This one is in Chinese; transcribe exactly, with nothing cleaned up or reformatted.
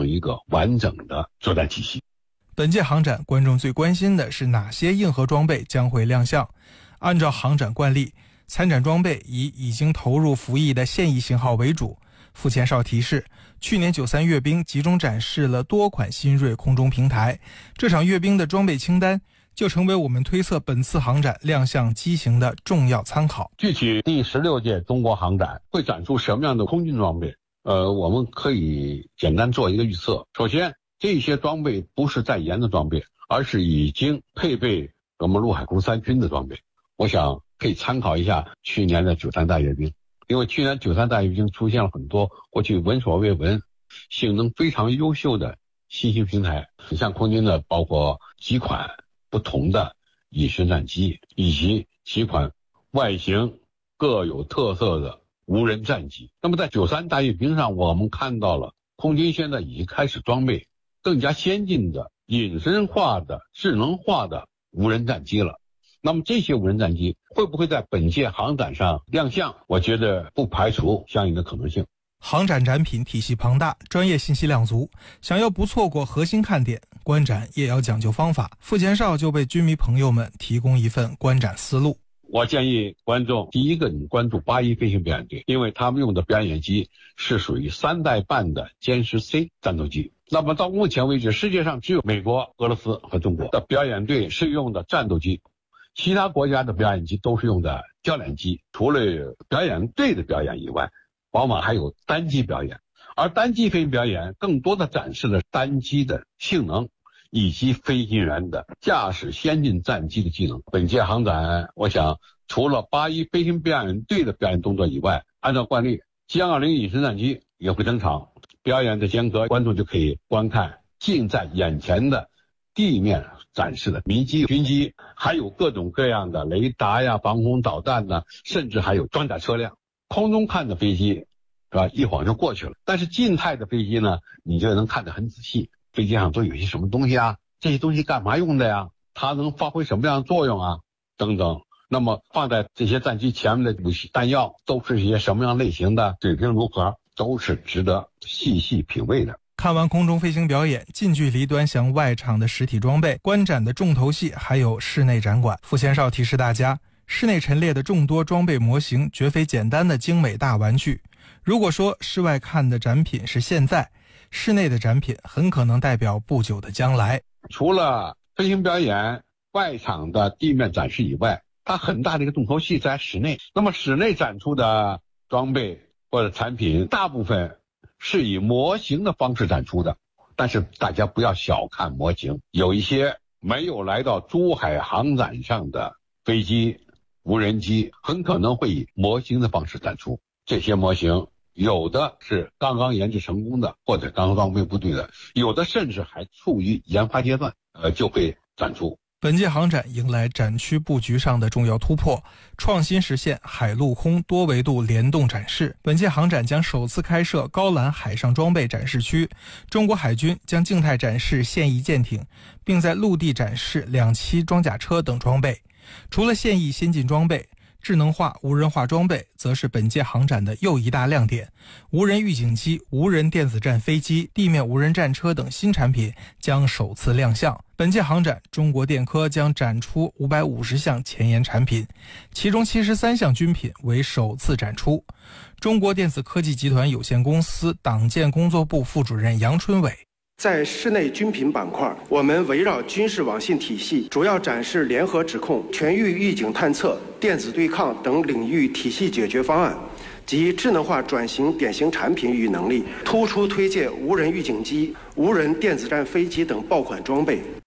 一个完整的作战体系。 本届航展，观众最关心的是哪些硬核装备将会亮相？按照航展惯例，参展装备以已经投入服役的现役型号为主。傅前哨提示，去年九三阅兵集中展示了多款新锐空中平台，这场阅兵的装备清单就成为我们推测本次航展亮相机型的重要参考。 具体第十六届中国航展会展出什么样的空军装备？呃，我们可以简单做一个预测。首先，这些装备不是在研的装备，而是已经配备我们陆海空三军的装备。我想可以参考一下去年的九三大阅兵。因为去年九三大阅兵出现了很多过去闻所未闻、性能非常优秀的新型平台，像空军的包括几款不同的隐身战机，以及几款外形各有特色的无人战机。那么在九三大阅兵上，我们看到了空军现在已经开始装备更加先进的隐身化的智能化的无人战机了。那么这些无人战机会不会在本届航展上亮相？我觉得不排除相应的可能性。 航展展品体系庞大，专业信息量足，想要不错过核心看点，观展也要讲究方法。傅前哨就为军迷朋友们提供一份观展思路。 我建议观众，第一个你关注八一飞行表演队，因为他们用的表演机是属于三代半的歼十 C 战斗机。那么到目前为止，世界上只有美国、俄罗斯和中国的表演队是用的战斗机，其他国家的表演机都是用的教练机。除了表演队的表演以外，往往还有单机表演，而单机飞行表演更多的展示了单机的性能以及飞行员的驾驶先进战机的技能。本届航展，我想除了八一飞行表演队的表演动作以外，按照惯例，歼二零隐身战机也会登场。表演的间隔，观众就可以观看近在眼前的地面展示的民机、军机，还有各种各样的雷达呀、防空导弹呢，甚至还有装甲车辆。空中看的飞机，是吧？一晃就过去了。但是静态的飞机呢，你就能看得很仔细。飞机上都有些什么东西啊？这些东西干嘛用的呀？它能发挥什么样的作用啊？等等。那么放在这些战机前面的武器弹药都是一些什么样类型的？水平如何？都是值得细细品味的。 看完空中飞行表演，近距离端详外场的实体装备，观展的重头戏还有室内展馆。傅前哨提示大家，室内陈列的众多装备模型绝非简单的精美大玩具。如果说室外看的展品是现在，室内的展品很可能代表不久的将来。 除了飞行表演、外场的地面展示以外，它很大的一个重头戏在室内。那么室内展出的装备或者产品，大部分是以模型的方式展出的，但是大家不要小看模型，有一些没有来到珠海航展上的飞机、无人机，很可能会以模型的方式展出。这些模型有的是刚刚研制成功的，或者刚刚装备部队的，有的甚至还处于研发阶段，呃，就会展出。 本届航展迎来展区布局上的重要突破，创新实现海陆空多维度联动展示。本届航展将首次开设高栏海上装备展示区，中国海军将静态展示现役舰艇，并在陆地展示两栖装甲车等装备。除了现役先进装备，智能化、无人化装备则是本届航展的又一大亮点。无人预警机、无人电子战飞机、地面无人战车等新产品将首次亮相。本届航展，中国电科将展出五百五十项前沿产品，其中七十三项军品为首次展出。中国电子科技集团有限公司党建工作部副主任杨春伟， 在室内军品板块，我们围绕军事网信体系，主要展示联合指控、全域预警探测、电子对抗等领域体系解决方案及智能化转型典型产品与能力，突出推介无人预警机、无人电子战飞机等爆款装备，